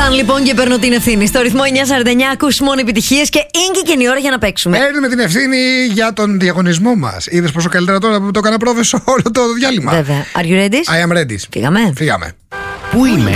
Σαν λοιπόν και παίρνω την ευθύνη. Στο ρυθμό 949 ακούς μόνο επιτυχίες και είναι και η ώρα για να παίξουμε. Παίρνουμε την ευθύνη για τον διαγωνισμό μας. Είδες πόσο καλύτερα τώρα που το έκανα πρόβεσο όλο το διάλειμμα. Βέβαια. Are you ready? I am ready. Φύγαμε. Πού είμαι?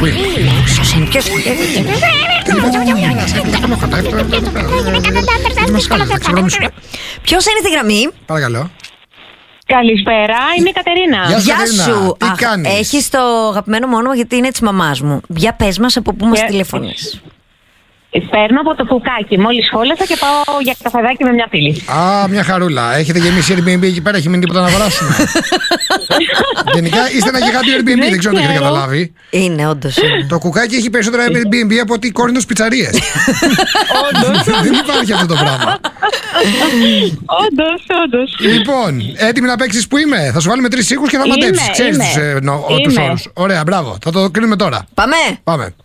Ποιος είναι στη γραμμή? Παρακαλώ. Καλησπέρα, είμαι η Κατερίνα. Γεια Γεια σου. Τι κάνεις? Έχεις το αγαπημένο μου όνομα γιατί είναι της μαμάς μου. Για πες μας από πού μας τηλεφωνείς. Παίρνω από το κουκάκι. Μόλις σχόλασα και πάω για καφεδάκι με μια φίλη. Α, μια χαρούλα. Έχετε γεμίσει Airbnb εκεί πέρα, έχει μείνει τίποτα να αγοράσουμε? Γενικά είστε ένα γιγάντιο Airbnb, δεν ξέρω αν έχετε καταλάβει. Είναι, όντως. Το κουκάκι έχει περισσότερα Airbnb από ότι Κόρινθος πιτσαρίες. Δεν υπάρχει αυτό το πράγμα. Όντως. Λοιπόν, έτοιμη να παίξεις που είμαι? Θα σου βάλουμε 3 ήχους και θα μαντέψεις. Ξέρεις τους όρους. Ωραία, μπράβο. Θα το κρίνουμε τώρα. Πάμε.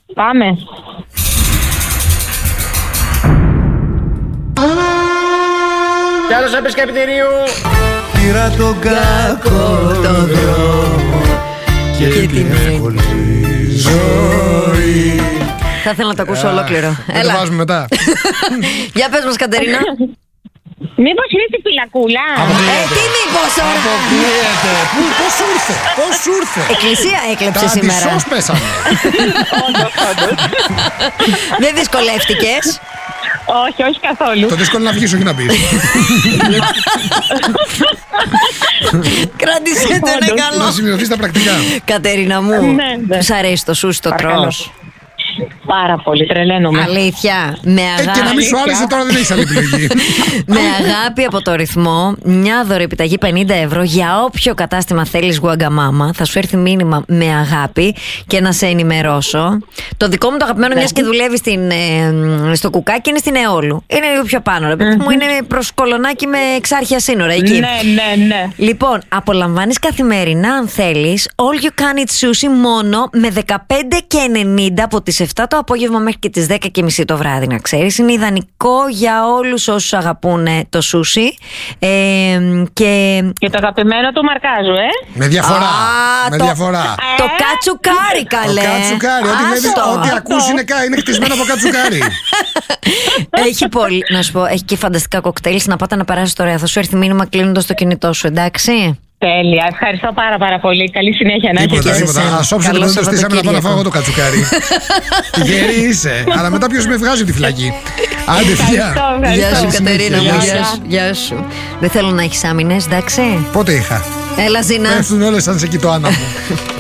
Κι άλλος επισκεπτηρίου. Πήρα τον κακό το δρόμο και την εύκολη ζωή. Θα ήθελα να το ακούσω ολόκληρο. Δεν το βάζουμε μετά. Για πες μας, Κατερίνα. Μήπως είναι στη φυλακούλα? Τι μήπως τώρα? Αποκλείεται. Πώς σου ήρθε? Εκκλησία έκλεψε Τα σήμερα. αντισώς πέσανε. Δεν δυσκολεύτηκες? Όχι καθόλου. Το δύσκολο να βγεις, όχι να μπεις. Κράτησε το, είναι Να καλό. σημειωθείς τα πρακτικά. Κατερίνα μου, Ναι. σ' αρέσει το σούσι το τρως? Πάρα πολύ, τρελαίνομαι. Αλήθεια, με αγάπη. Και να μην σου άρεσε τώρα δεν έχεις άλλη επιλογή. Με αγάπη από το ρυθμό, μια δωρεοπιταγή 50 ευρώ για όποιο κατάστημα θέλεις γουαγκαμάμα. Θα σου έρθει μήνυμα με αγάπη και να σε ενημερώσω. Το δικό μου το αγαπημένο, μιας και δουλεύει στο κουκάκι, είναι στην Εόλου. Είναι λίγο πιο πάνω, ρε παιδί μου, είναι προς Κολονάκι με Εξάρχεια σύνορα εκεί. Ναι. Λοιπόν, απολαμβάνεις καθημερινά, αν θέλεις, all you can eat sushi μόνο με 15,90 από τις 7 το απόγευμα μέχρι και τις 10:30 το βράδυ, να ξέρεις. Είναι ιδανικό για όλους όσους αγαπούν το σούσι. Και το αγαπημένο του μαρκάζου, Με διαφορά. Το κατσουκάρι, καλέ. Το κατσουκάρι, ό,τι ακούς είναι χτισμένο από κατσουκάρι. Έχει πολύ, να σου πω, έχει και φανταστικά κοκτέιλ. Να πάτε να περάσεις ωραία. Θα σου έρθει μήνυμα κλείνοντας το κινητό σου, εντάξει. Τέλεια, ευχαριστώ πάρα πολύ. Καλή συνέχεια να έχετε. Τίποτα. Ας όψε δεν το στήσαμε να πάω να φάω εγώ το κατσουκάρι. Γερή είσαι. Αλλά μετά ποιος με βγάζει τη φυλακή. Άντε, φιλιά. Γεια σου, Κατερίνα μου. Γεια σου. Γεια σου. Δεν θέλω να έχεις άμυνες, εντάξει. Πότε είχα? Έλα, Ζήνα. Πέφτουν όλες σαν σε κοιτώ, Άννα μου.